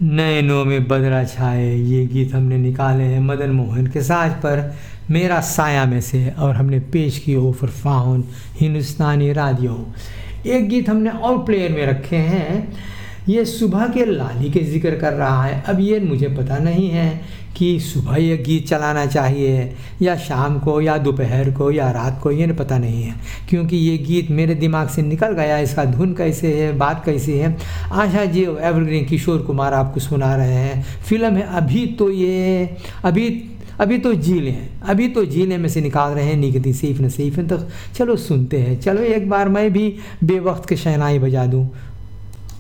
नैनों में बदला छाए, ये गीत हमने निकाले हैं मदन मोहन के साज पर मेरा साया में से, और हमने पेश की हो फरफाउन हिंदुस्तानी राडियो। एक गीत हमने और प्लेयर में रखे हैं, ये सुबह के लाली के जिक्र कर रहा है। अब ये मुझे पता नहीं है कि सुबह ये गीत चलाना चाहिए या शाम को या दोपहर को या रात को, ये पता नहीं है, क्योंकि ये गीत मेरे दिमाग से निकल गया। इसका धुन कैसे है, बात कैसी है। आशा जी एवरग्रीन किशोर कुमार आपको सुना रहे हैं। फिल्म है अभी तो जीले में से निकाल रहे हैं निकती सीफ नसीफ। तो चलो सुनते हैं, चलो एक बार मैं भी बेवक्त के शहनाई बजा दूं।